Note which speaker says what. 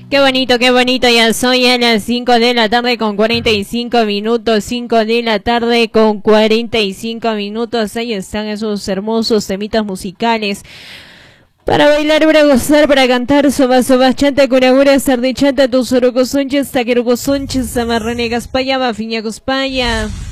Speaker 1: qué bonito, ya soy a las 5 de la tarde con 45 minutos, 5 de la tarde con 45 minutos, ahí están esos hermosos temitas musicales. Para bailar, para gozar, para cantar, soba, soba, chanta, curagura, sardichata, tu soroco sonches, taqueroco sonches, samarrene gaspaya, bafiña cospaya.